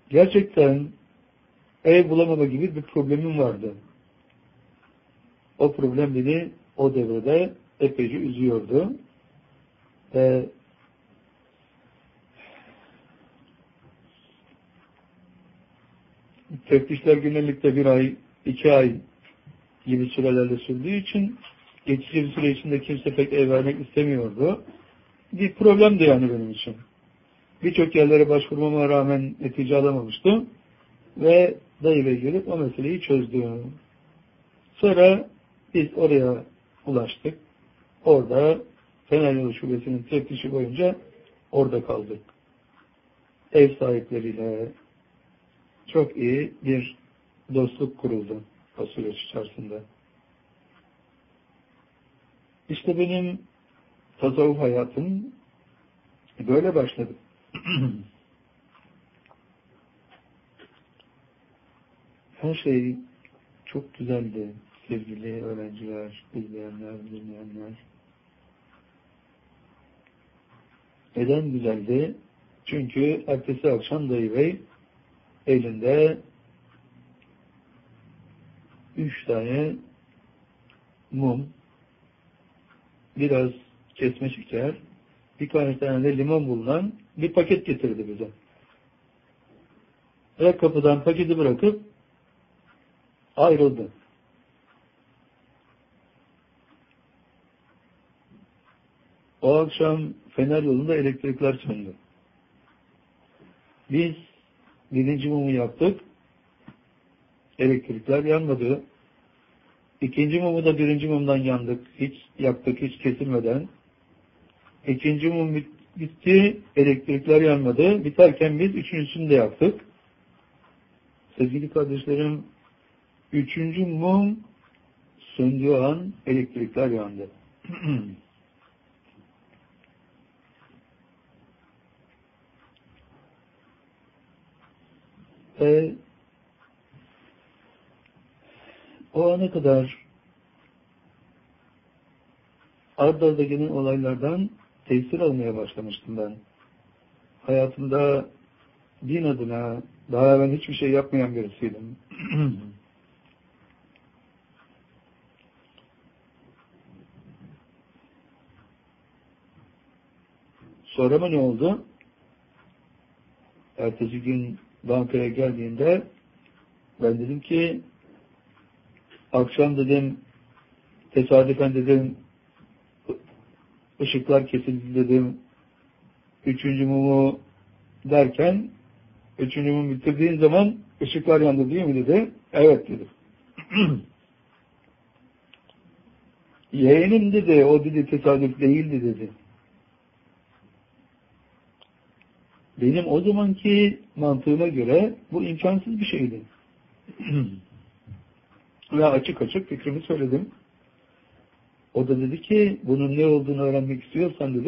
gerçekten ev bulamama gibi bir problemim vardı. O problem beni o devrede epeyce üzüyordu. Teftişler genellikle 1 ay, 2 ay gibi sürelerle sürdüğü için geçici bir süre içinde kimse pek ev vermek istemiyordu. Bir problemdi yani benim için. Birçok yerlere başvurmama rağmen netice alamamıştım. Ve dayı bey gelip o meseleyi çözdü. Sonra biz oraya ulaştık. Orada Fener Yolu Şubesi'nin teftişi boyunca orada kaldık. Ev sahipleriyle çok iyi bir dostluk kuruldu o süreç içerisinde. İşte benim tasavvuf hayatım böyle başladı. Her şey çok güzeldi. Sevgili öğrenciler, izleyenler, dinleyenler. Neden güzeldi? Çünkü ertesi akşam dayı bey elinde 3 tane mum, biraz kesme şeker, birkaç tane de limon bulunan bir paket getirdi bize. Ve kapıdan paketi bırakıp ayrıldı. O akşam Fener yolunda elektrikler söndü. Biz 1. mumu yaktık. Elektrikler yanmadı. 2. mumu da 1. mumdan yandık. Yaktık hiç kesilmeden. 2. mum bitti. Elektrikler yanmadı. Biterken biz 3.'sünü de yaktık. Sevgili kardeşlerim, 3. mum söndüğü an elektrikler yandı. O ana kadar ard arda gelen olaylardan tesir almaya başlamıştım ben. Hayatımda din adına daha evvel hiçbir şey yapmayan birisiydim. Sonra mı ne oldu? Ertesi gün bankaya geldiğinde ben dedim ki akşam dedim tesadüfen dedim ışıklar kesildi dedim. 3. mumu derken 3. mumu bitirdiğin zaman ışıklar yandı değil mi dedi. Evet dedim. Yeğenim dedi, o dedi tesadüf değildi dedi. Benim o zamanki mantığıma göre bu imkansız bir şeydi. Ve açık açık fikrimi söyledim. O da dedi ki bunun ne olduğunu öğrenmek istiyorsan dedi